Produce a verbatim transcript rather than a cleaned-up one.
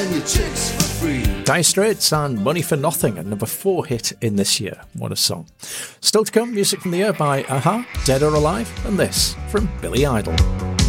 Dire Straits and Money for Nothing, a number four hit in this year. What a song. Still to come, music from the year by a-ha, Dead or Alive, and this from Billy Idol.